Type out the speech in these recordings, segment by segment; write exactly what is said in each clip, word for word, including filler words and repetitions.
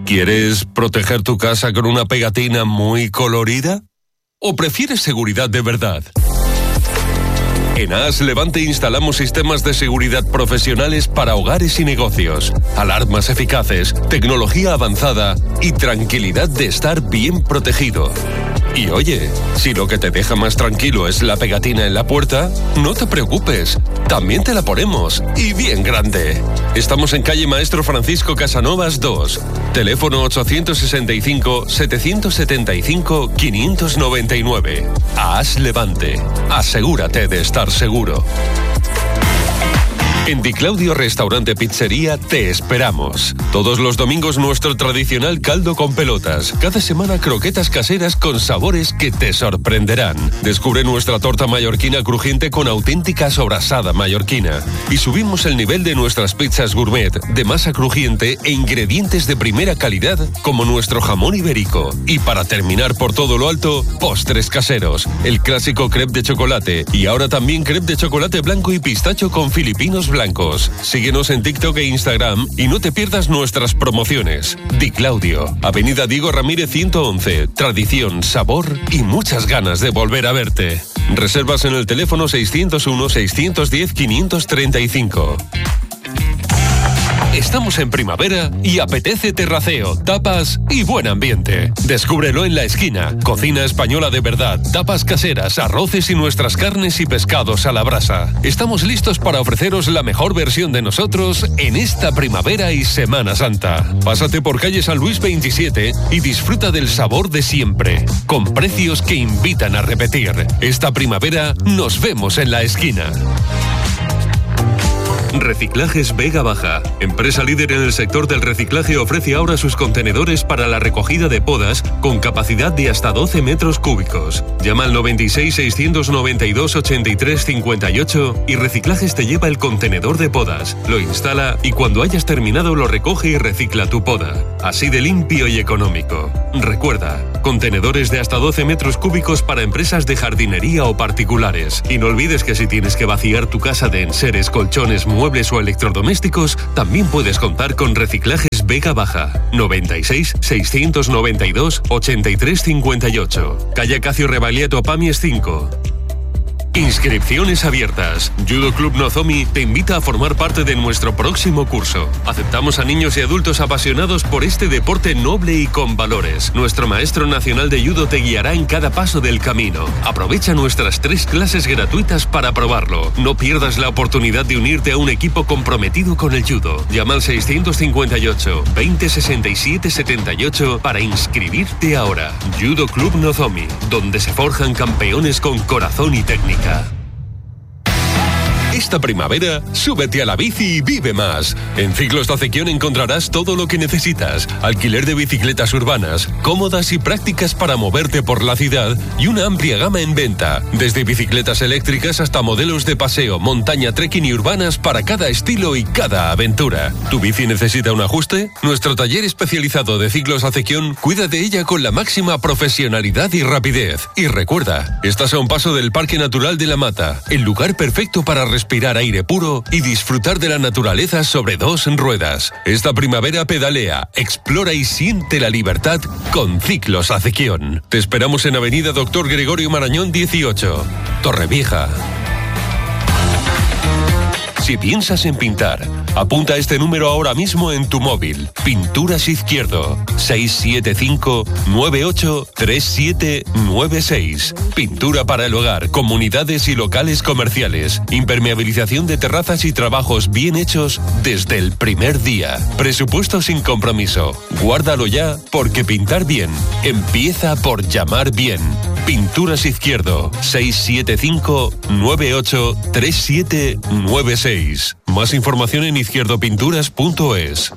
¿Quieres proteger tu casa con una pegatina muy colorida? ¿O prefieres seguridad de verdad? En A S Levante instalamos sistemas de seguridad profesionales para hogares y negocios, alarmas eficaces, tecnología avanzada y tranquilidad de estar bien protegido. Y oye, si lo que te deja más tranquilo es la pegatina en la puerta, no te preocupes, también te la ponemos, y bien grande. Estamos en calle Maestro Francisco Casanovas dos, teléfono ochocientos sesenta y cinco, setecientos setenta y cinco, quinientos noventa y nueve. A S Levante, asegúrate de estar seguro. En Di Claudio Restaurante Pizzería te esperamos. Todos los domingos nuestro tradicional caldo con pelotas. Cada semana croquetas caseras con sabores que te sorprenderán. Descubre nuestra torta mallorquina crujiente con auténtica sobrasada mallorquina. Y subimos el nivel de nuestras pizzas gourmet de masa crujiente e ingredientes de primera calidad como nuestro jamón ibérico. Y para terminar por todo lo alto, postres caseros. El clásico crepe de chocolate y ahora también crepe de chocolate blanco y pistacho con filipinos blancos. Blancos. Síguenos en TikTok e Instagram y no te pierdas nuestras promociones. Di Claudio, Avenida Diego Ramírez ciento once. Tradición, sabor y muchas ganas de volver a verte. Reservas en el teléfono seiscientos uno, seiscientos diez, quinientos treinta y cinco. Estamos en primavera y apetece terraceo, tapas y buen ambiente. Descúbrelo en La Esquina. Cocina española de verdad, tapas caseras, arroces y nuestras carnes y pescados a la brasa. Estamos listos para ofreceros la mejor versión de nosotros en esta primavera y Semana Santa. Pásate por calle San Luis veintisiete y disfruta del sabor de siempre, con precios que invitan a repetir. Esta primavera nos vemos en La Esquina. Reciclajes Vega Baja. Empresa líder en el sector del reciclaje ofrece ahora sus contenedores para la recogida de podas con capacidad de hasta doce metros cúbicos. Llama al noventa y seis, seiscientos noventa y dos, ochenta y tres cincuenta y ocho y Reciclajes te lleva el contenedor de podas, lo instala y cuando hayas terminado lo recoge y recicla tu poda. Así de limpio y económico. Recuerda, contenedores de hasta doce metros cúbicos para empresas de jardinería o particulares. Y no olvides que si tienes que vaciar tu casa de enseres, colchones, muebles o electrodomésticos, también puedes contar con Reciclajes Vega Baja. noventa y seis, seiscientos noventa y dos, ochenta y tres cincuenta y ocho. Calle Cacio Revalieto Pamies cinco. Inscripciones abiertas. Judo Club Nozomi te invita a formar parte de nuestro próximo curso. Aceptamos a niños y adultos apasionados por este deporte noble y con valores. Nuestro maestro nacional de judo te guiará en cada paso del camino. Aprovecha nuestras tres clases gratuitas para probarlo. No pierdas la oportunidad de unirte a un equipo comprometido con el judo. Llama al seiscientos cincuenta y ocho, veinte, sesenta y siete, setenta y ocho para inscribirte ahora. Judo Club Nozomi, donde se forjan campeones con corazón y técnica. Esta primavera, súbete a la bici y vive más. En Ciclos de Acequión encontrarás todo lo que necesitas. Alquiler de bicicletas urbanas, cómodas y prácticas para moverte por la ciudad y una amplia gama en venta. Desde bicicletas eléctricas hasta modelos de paseo, montaña, trekking y urbanas para cada estilo y cada aventura. ¿Tu bici necesita un ajuste? Nuestro taller especializado de Ciclos de Acequión cuida de ella con la máxima profesionalidad y rapidez. Y recuerda, estás a un paso del Parque Natural de la Mata, el lugar perfecto para respirar aire puro y disfrutar de la naturaleza sobre dos ruedas. Esta primavera pedalea, explora y siente la libertad con Ciclos Acequión. Te esperamos en Avenida Doctor Gregorio Marañón dieciocho, Torrevieja. Si piensas en pintar, apunta este número ahora mismo en tu móvil. Pinturas Izquierdo, seis siete cinco, nueve ocho, tres siete nueve seis. Pintura para el hogar, comunidades y locales comerciales. Impermeabilización de terrazas y trabajos bien hechos desde el primer día. Presupuesto sin compromiso. Guárdalo ya, porque pintar bien empieza por llamar bien. Pinturas Izquierdo, seis siete cinco, nueve ocho, tres siete nueve seis. Más información en izquierdo pinturas punto es.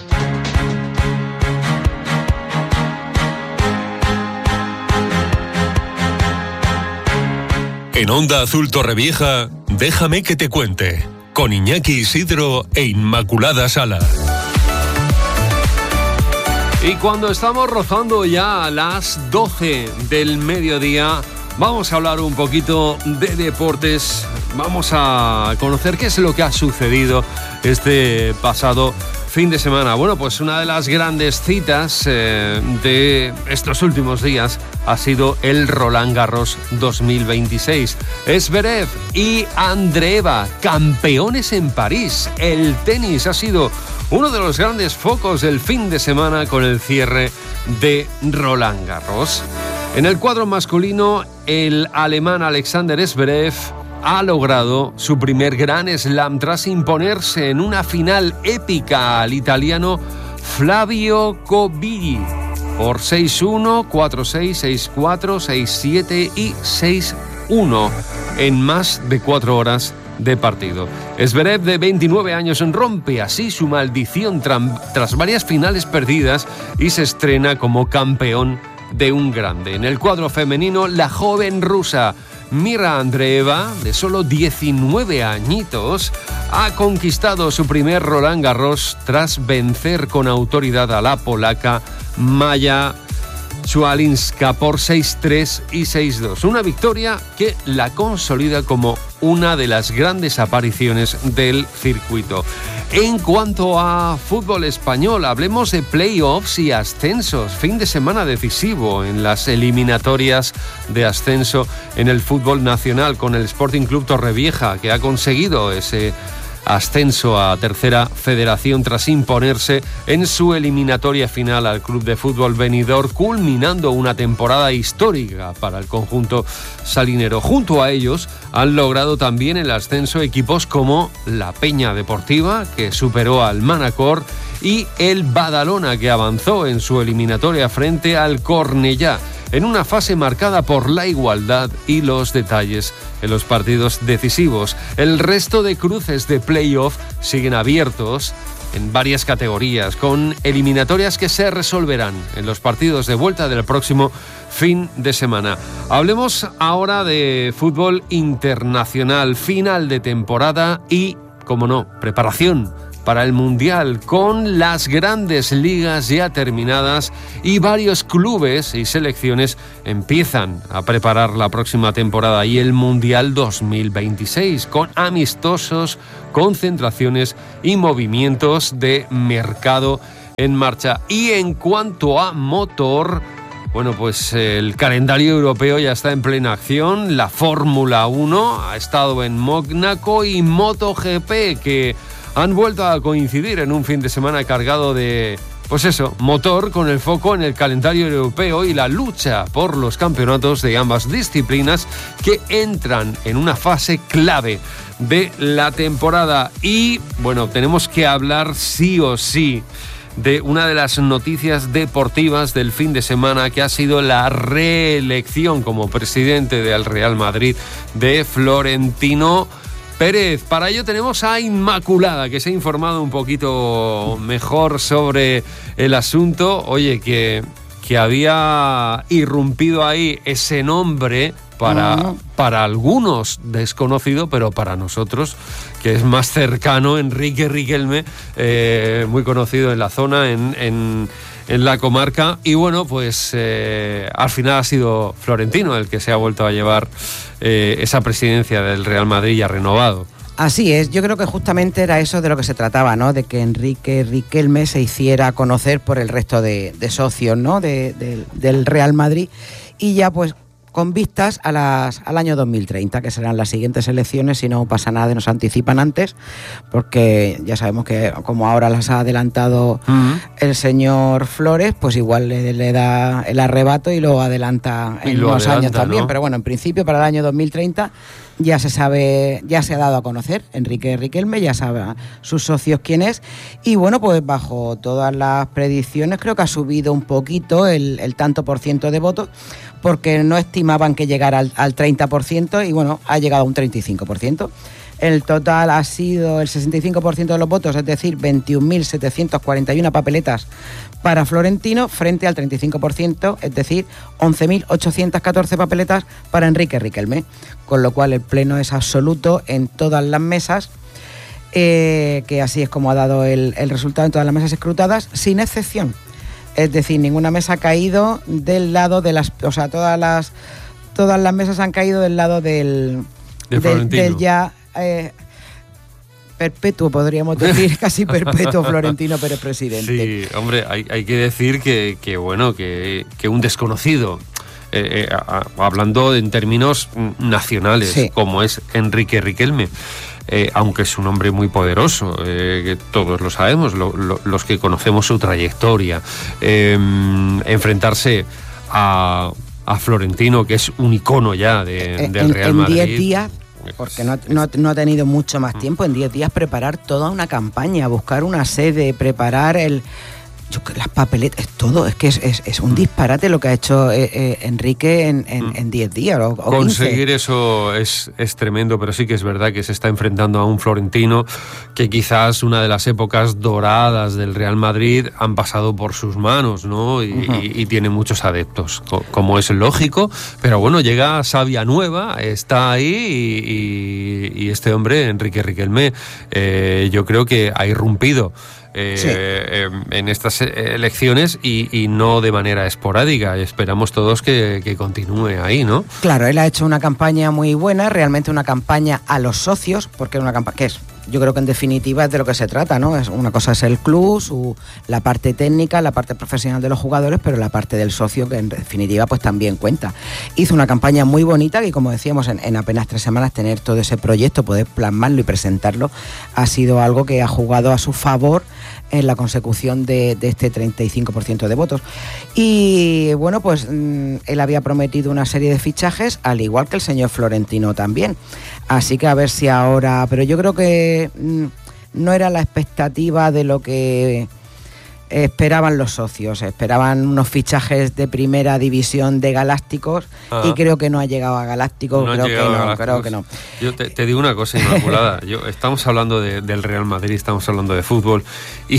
En Onda Azul Torrevieja, déjame que te cuente, con Iñaki Isidro e Inmaculada Sala. Y cuando estamos rozando ya a las doce del mediodía, vamos a hablar un poquito de deportes. Vamos a conocer qué es lo que ha sucedido este pasado fin de semana. Bueno, pues una de las grandes citas eh, de estos últimos días ha sido el Roland Garros dos mil veintiséis. Zverev y Andreeva, campeones en París. El tenis ha sido uno de los grandes focos del fin de semana con el cierre de Roland Garros. En el cuadro masculino, el alemán Alexander Zverev ha logrado su primer Grand Slam tras imponerse en una final épica al italiano Flavio Cobolli por seis uno, cuatro seis, seis cuatro, seis siete y seis uno en más de cuatro horas de partido. Zverev, de veintinueve años, rompe así su maldición tras, tras varias finales perdidas y se estrena como campeón de un grande. En el cuadro femenino, la joven rusa Mira Andreeva, de solo diecinueve añitos, ha conquistado su primer Roland Garros tras vencer con autoridad a la polaca Maja Swialinska por seis tres y seis dos. Una victoria que la consolida como una de las grandes apariciones del circuito. En cuanto a fútbol español, hablemos de playoffs y ascensos. Fin de semana decisivo en las eliminatorias de ascenso en el fútbol nacional, con el Sporting Club Torrevieja, que ha conseguido ese ascenso a Tercera Federación tras imponerse en su eliminatoria final al Club de Fútbol Benidorm, culminando una temporada histórica para el conjunto salinero. Junto a ellos han logrado también el ascenso equipos como la Peña Deportiva, que superó al Manacor, y el Badalona, que avanzó en su eliminatoria frente al Cornellá, en una fase marcada por la igualdad y los detalles en los partidos decisivos. El resto de cruces de playoff siguen abiertos en varias categorías, con eliminatorias que se resolverán en los partidos de vuelta del próximo fin de semana. Hablemos ahora de fútbol internacional, final de temporada y, como no, preparación para el Mundial, con las grandes ligas ya terminadas y varios clubes y selecciones empiezan a preparar la próxima temporada y el Mundial dos mil veintiséis, con amistosos, concentraciones y movimientos de mercado en marcha. Y en cuanto a motor, bueno, pues el calendario europeo ya está en plena acción. La Fórmula uno ha estado en Mónaco y MotoGP, que han vuelto a coincidir en un fin de semana cargado de, pues eso, motor, con el foco en el calendario europeo y la lucha por los campeonatos de ambas disciplinas, que entran en una fase clave de la temporada. Y, bueno, tenemos que hablar sí o sí de una de las noticias deportivas del fin de semana, que ha sido la reelección como presidente del Real Madrid de Florentino Pérez. Para ello tenemos a Inmaculada, que se ha informado un poquito mejor sobre el asunto. Oye, que, que había irrumpido ahí ese nombre para, uh-huh. para algunos desconocido, pero para nosotros, que es más cercano, Enrique Riquelme, eh, muy conocido en la zona, en, en, en la comarca. Y bueno, pues eh, al final ha sido Florentino el que se ha vuelto a llevar eh, esa presidencia del Real Madrid y ha renovado. Así es, yo creo que justamente era eso de lo que se trataba, ¿no? De que Enrique Riquelme se hiciera conocer por el resto de, de socios, ¿no? De, de, del Real Madrid, y ya pues con vistas a las, al año dos mil treinta, que serán las siguientes elecciones, si no pasa nada, nos anticipan antes, porque ya sabemos que como ahora las ha adelantado uh-huh. el señor Flores, pues igual le, le da el arrebato y lo adelanta en y lo unos adelanta, años también, ¿no? Pero bueno, en principio para el año dos mil treinta ya se sabe, ya se ha dado a conocer Enrique Riquelme, ya sabe sus socios quién es, y bueno, pues bajo todas las predicciones creo que ha subido un poquito el, el tanto por ciento de votos, porque no estimaban que llegara al, al treinta por ciento y bueno, ha llegado a un treinta y cinco por ciento. El total ha sido el sesenta y cinco por ciento de los votos, es decir, veintiún mil setecientas cuarenta y una papeletas para Florentino, frente al treinta y cinco por ciento, es decir, once mil ochocientas catorce papeletas para Enrique Riquelme, con lo cual el pleno es absoluto en todas las mesas, eh, que así es como ha dado el, el resultado en todas las mesas escrutadas, sin excepción. Es decir, ninguna mesa ha caído del lado de las... O sea, todas las todas las mesas han caído del lado del... De del, del ya... Eh, perpetuo, podríamos decir, casi perpetuo Florentino Pérez presidente. Sí, hombre, hay, hay que decir que, que bueno, que, que un desconocido, eh, eh, a, hablando en términos nacionales, sí, como es Enrique Riquelme, eh, aunque es un hombre muy poderoso, eh, que todos lo sabemos, lo, lo, los que conocemos su trayectoria, eh, enfrentarse a, a Florentino, que es un icono ya de, del Real Madrid. En diez días, porque no, no, no ha tenido mucho más tiempo, en diez días preparar toda una campaña, buscar una sede, preparar el... Yo, las papeletas, todo, es que es, es, es un disparate lo que ha hecho eh, eh, Enrique en diez días. O, o Conseguir eso es, es tremendo, pero sí que es verdad que se está enfrentando a un Florentino que quizás una de las épocas doradas del Real Madrid han pasado por sus manos, ¿no? Y, uh-huh. y, y tiene muchos adeptos, como es lógico, pero bueno, llega savia nueva, está ahí y, y, y este hombre, Enrique Riquelme, eh, yo creo que ha irrumpido Eh, sí. eh, en estas elecciones y, y no de manera esporádica. Esperamos todos que, que continúe ahí, ¿no? Claro, él ha hecho una campaña muy buena, realmente una campaña a los socios, porque es una campaña que es, yo creo que en definitiva es de lo que se trata, ¿no? Es una cosa es el club, su, la parte técnica, la parte profesional de los jugadores, pero la parte del socio que en definitiva pues también cuenta. Hizo una campaña muy bonita y, como decíamos, en, en apenas tres semanas tener todo ese proyecto, poder plasmarlo y presentarlo, ha sido algo que ha jugado a su favor en la consecución de, de este treinta y cinco por ciento de votos. Y bueno, pues mmm, él había prometido una serie de fichajes, al igual que el señor Florentino también. Así que a ver si ahora... Pero yo creo que mmm, no era la expectativa de lo que esperaban los socios. Esperaban unos fichajes de primera división de Galácticos. Ajá. Y creo que no ha llegado a Galácticos. No creo, que que no, Galácticos. creo que no. Yo te, te digo una cosa, Inmaculada. Yo, estamos hablando de, del Real Madrid, estamos hablando de fútbol. Y,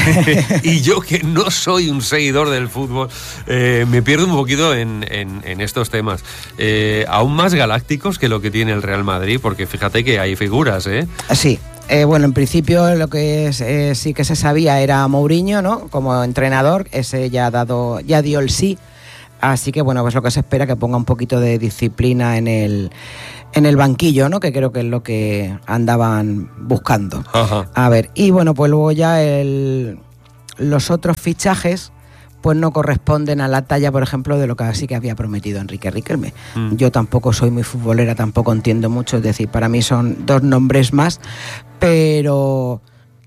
y yo, que no soy un seguidor del fútbol, eh, me pierdo un poquito en, en, en estos temas. Eh, aún más galácticos que lo que tiene el Real Madrid, porque fíjate que hay figuras, ¿eh? Sí. Eh, bueno, en principio lo que es, eh, sí que se sabía era Mourinho, ¿no? Como entrenador, ese ya ha dado, ya dio el sí. Así que bueno, pues lo que se espera, que ponga un poquito de disciplina en el en el banquillo, ¿no? Que creo que es lo que andaban buscando. Ajá. A ver, y bueno, pues luego ya el, los otros fichajes pues no corresponden a la talla, por ejemplo, de lo que sí que había prometido Enrique Riquelme. Mm. Yo tampoco soy muy futbolera, tampoco entiendo mucho, es decir, para mí son dos nombres más, pero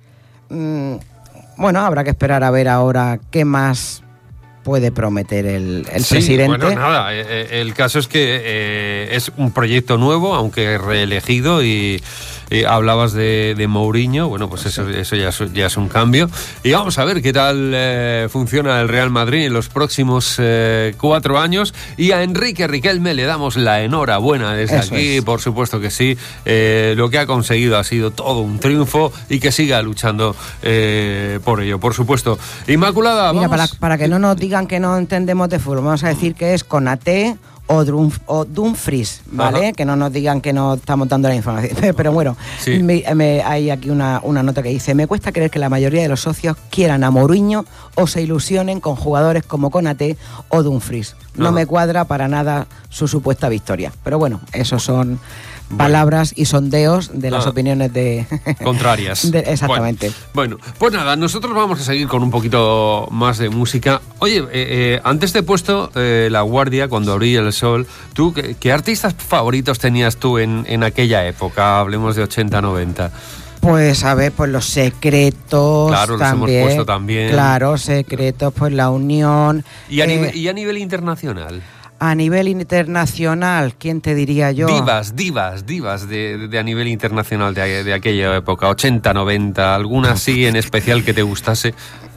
mmm, bueno, habrá que esperar a ver ahora qué más puede prometer el, el sí, presidente. Bueno, nada, eh, el caso es que eh, es un proyecto nuevo, aunque reelegido, y, y hablabas de, de Mourinho, bueno, pues eso, eso ya, es, ya es un cambio. Y vamos a ver qué tal eh, funciona el Real Madrid en los próximos eh, cuatro años. Y a Enrique Riquelme le damos la enhorabuena desde eso aquí, es. Por supuesto que sí. Eh, lo que ha conseguido ha sido todo un triunfo y que siga luchando eh, por ello, por supuesto. Inmaculada, Mira, vamos. Para, para que no nos digan que no entendemos de fútbol, vamos a decir que es Konaté o, Drum, o Dumfries, ¿vale? Ajá. Que no nos digan que no estamos dando la información. Pero bueno, sí. me, me, hay aquí una, una nota que dice: me cuesta creer que la mayoría de los socios quieran a Mourinho o se ilusionen con jugadores como Konaté o Dumfries. No Ajá. me cuadra para nada su supuesta victoria. Pero bueno, esos son palabras bueno. y sondeos de las ah, opiniones de contrarias. de, exactamente. Bueno, bueno, pues nada, nosotros vamos a seguir con un poquito más de música. Oye, eh, eh, antes te he puesto eh, La Guardia, Cuando brilla el sol. ¿Tú qué, qué artistas favoritos tenías tú en, en aquella época? Hablemos de ochenta, noventa. Pues a ver, pues Los Secretos. Claro, los también, hemos puesto también. Claro, Secretos, pues La Unión. ¿Y a, eh, nivel, y a nivel internacional? A nivel internacional, ¿quién te diría yo? Divas, divas, divas de, de, de a nivel internacional de, de aquella época, ochenta, noventa, ¿alguna así en especial que te gustase?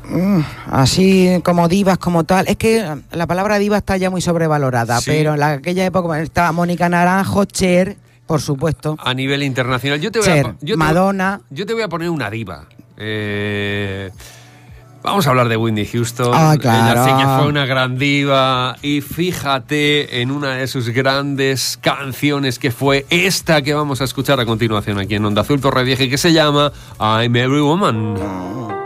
Así como divas, como tal. Es que la palabra diva está ya muy sobrevalorada, sí. Pero en la, aquella época estaba Mónica Naranjo, Cher, por supuesto. A nivel internacional. Yo te voy Cher, a, yo te, Madonna. Yo te voy a poner una diva. Eh... Vamos a hablar de Whitney Houston. Ah, claro. Ella fue una gran diva y fíjate en una de sus grandes canciones, que fue esta que vamos a escuchar a continuación aquí en Onda Azul Torrevieja, que se llama I'm Every Woman.